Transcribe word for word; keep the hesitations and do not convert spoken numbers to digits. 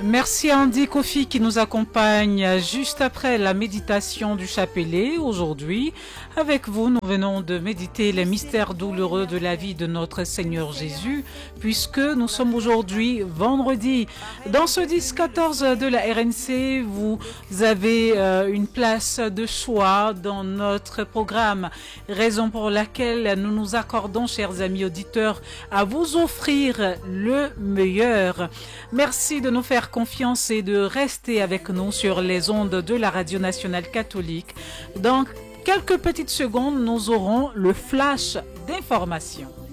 Merci à Andy Kofi qui nous accompagne juste après la méditation du chapelet. Aujourd'hui, avec vous, nous venons de méditer les mystères douloureux de la vie de notre Seigneur Jésus, puisque nous sommes aujourd'hui vendredi. Dans ce dix quatorze de la R N C, vous avez euh, une place de choix dans notre programme, raison pour laquelle nous nous accordons, chers amis auditeurs, à vous offrir le meilleur. Merci de nous faire confiance et de rester avec nous sur les ondes de la Radio Nationale Catholique. Dans quelques petites secondes, nous aurons le flash d'information.